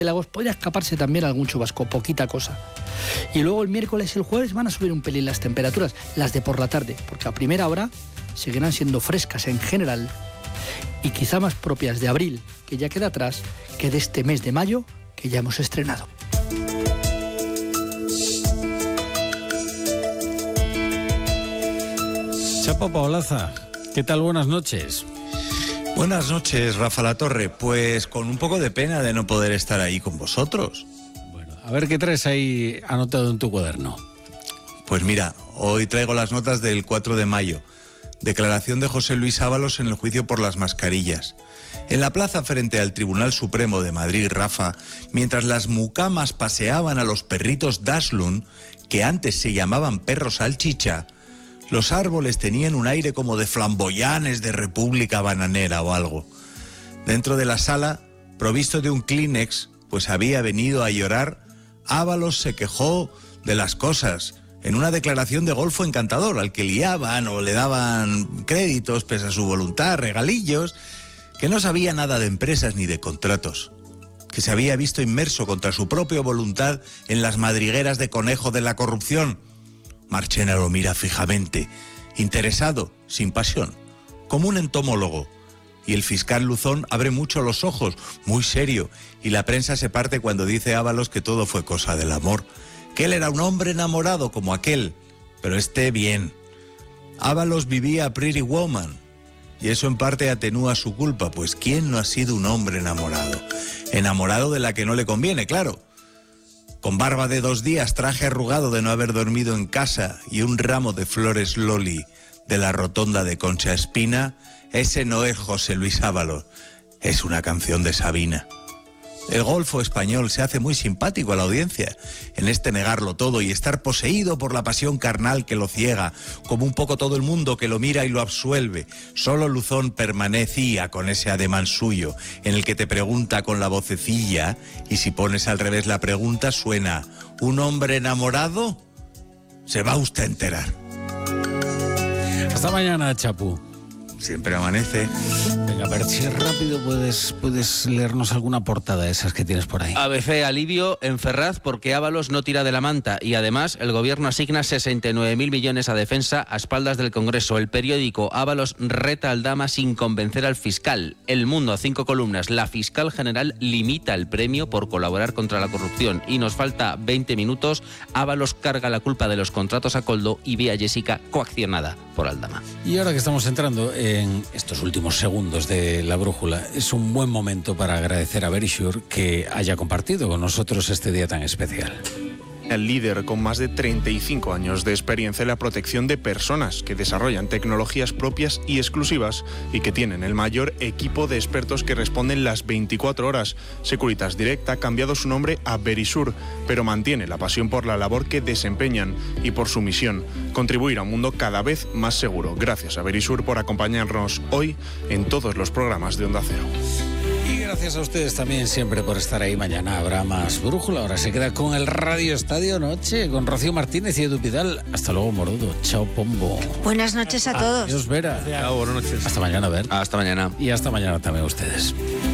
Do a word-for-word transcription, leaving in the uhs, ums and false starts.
Lagos podría escaparse también algún chubasco, poquita cosa. Y luego el miércoles y el jueves van a subir un pelín las temperaturas, las de por la tarde, porque a primera hora seguirán siendo frescas en general y quizá más propias de abril, que ya queda atrás, que de este mes de mayo que ya hemos estrenado. Chapo Paolaza, ¿qué tal? Buenas noches. Buenas noches, Rafa Latorre. Pues con un poco de pena de no poder estar ahí con vosotros. Bueno, a ver qué traes ahí anotado en tu cuaderno. Pues mira, hoy traigo las notas del cuatro de mayo. Declaración de José Luis Ábalos en el juicio por las mascarillas. En la plaza frente al Tribunal Supremo de Madrid, Rafa, mientras las mucamas paseaban a los perritos Daslun, que antes se llamaban perros salchicha, los árboles tenían un aire como de flamboyanes de República Bananera o algo. Dentro de la sala, provisto de un Kleenex, pues había venido a llorar, Ábalos se quejó de las cosas en una declaración de golfo encantador, al que liaban o le daban créditos pese a su voluntad, regalillos, que no sabía nada de empresas ni de contratos, que se había visto inmerso contra su propia voluntad en las madrigueras de conejo de la corrupción. Marchena lo mira fijamente, interesado, sin pasión, como un entomólogo. Y el fiscal Luzón abre mucho los ojos, muy serio, y la prensa se parte cuando dice Ábalos que todo fue cosa del amor, que él era un hombre enamorado como aquel, pero esté bien. Ábalos vivía a Pretty Woman, y eso en parte atenúa su culpa, pues ¿quién no ha sido un hombre enamorado? Enamorado de la que no le conviene, claro. Con barba de dos días, traje arrugado de no haber dormido en casa y un ramo de flores loli de la rotonda de Concha Espina, ese no es José Luis Ábalos, es una canción de Sabina. El golfo español se hace muy simpático a la audiencia, en este negarlo todo y estar poseído por la pasión carnal que lo ciega, como un poco todo el mundo que lo mira y lo absuelve. Solo Luzón permanecía con ese ademán suyo, en el que te pregunta con la vocecilla, y si pones al revés la pregunta suena, ¿un hombre enamorado? Se va usted a enterar. Hasta mañana, Chapu. Siempre amanece. Venga, a ver si rápido puedes, puedes leernos alguna portada de esas que tienes por ahí. A B C, alivio en Ferraz porque Ábalos no tira de la manta y además el gobierno asigna sesenta y nueve mil millones a defensa a espaldas del Congreso. El periódico, Ábalos reta al Dama sin convencer al fiscal. El Mundo, cinco columnas, la fiscal general limita el premio por colaborar contra la corrupción y nos falta veinte minutos. Ábalos carga la culpa de los contratos a Coldo y ve a Jessica coaccionada por Aldama. Y ahora que estamos entrando en estos últimos segundos de La Brújula, es un buen momento para agradecer a Verisure que haya compartido con nosotros este día tan especial. El líder con más de treinta y cinco años de experiencia en la protección de personas que desarrollan tecnologías propias y exclusivas y que tienen el mayor equipo de expertos que responden las veinticuatro horas. Securitas Direct ha cambiado su nombre a Verisure, pero mantiene la pasión por la labor que desempeñan y por su misión, contribuir a un mundo cada vez más seguro. Gracias a Verisure por acompañarnos hoy en todos los programas de Onda Cero. Y gracias a ustedes también siempre por estar ahí. Mañana habrá más Brújula. Ahora se queda con el Radio Estadio Noche, con Rocío Martínez y Edu Pidal. Hasta luego, Morodo. Chao, Pombo. Buenas noches a todos. Adiós, Vera. Chao, buenas noches. Hasta mañana, Ver. Hasta mañana. Y hasta mañana también a ustedes.